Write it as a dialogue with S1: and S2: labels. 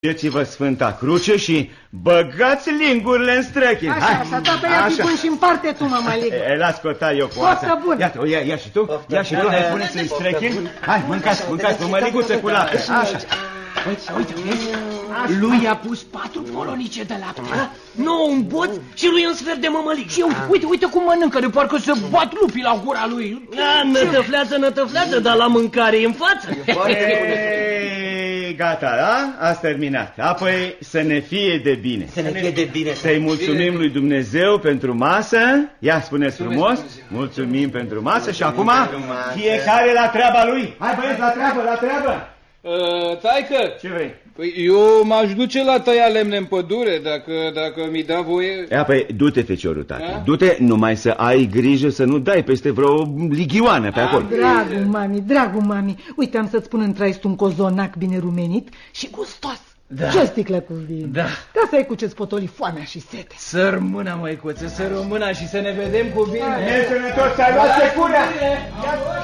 S1: Ieți-vă Sfânta Cruce și băgați lingurile în străchini.
S2: Așa, tata, ia-ți pun și în parte tu, mămăligă.
S1: Las cota eu cu asta. Iată, ia și tu, ia și tu, hai puneți în străchini. Hai, mâncați, mămăliguțe cu lapte. Așa.
S3: Uite, lui i-a pus 4 polonice de lapte, nu un bot și lui un sfert de mămălig. Și uite cum mănâncă, de parcă se bat lupii la gura lui. Nătăflează, dar la mâncare e în față.
S1: Gata, da? Ați terminat. Apoi să ne fie de bine.
S4: Să ne fie de bine.
S1: Să-i mulțumim lui Dumnezeu pentru masă. Ia, spuneți frumos. Mulțumim pentru masă și acum fiecare la treaba lui. Hai băieți, la treabă.
S5: Taică!
S1: Ce vrei?
S5: Păi eu m-aș duce la tăia lemne în pădure, dacă mi da voie.
S1: Păi du-te, feciorul, tată. Du-te, numai să ai grijă să nu dai peste vreo lighioană pe acolo.
S2: Dragul mami, uite, am să-ți pun în traist un cozonac bine rumenit și gustos.
S3: Da.
S2: Ce o sticlă cu vin.
S3: Da.
S2: Ca să ai cu ce-ți potoli foamea și sete.
S3: Să rămână, măicuță, să rămână și să ne vedem cu bine.
S1: Ne sănătos, să ai luat securea.